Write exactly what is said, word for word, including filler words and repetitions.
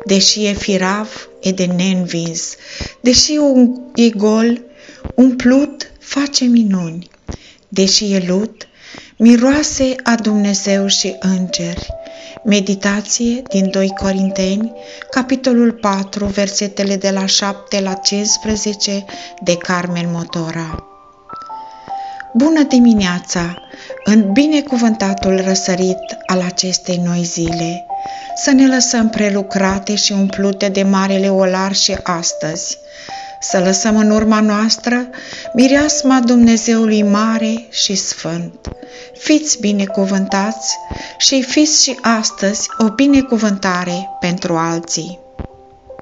deși e firav, e de neînvins, deși e gol, umplut, face minuni, deși e lut, miroase a Dumnezeu și îngeri. Meditație din doi Corinteni, capitolul patru, versetele de la șapte la cincisprezece, de Carmen Motora. Bună dimineața! În binecuvântatul răsărit al acestei noi zile, să ne lăsăm prelucrate și umplute de marele olar și astăzi, să lăsăm în urma noastră mireasma Dumnezeului mare și sfânt. Fiți binecuvântați și fiți și astăzi o binecuvântare pentru alții.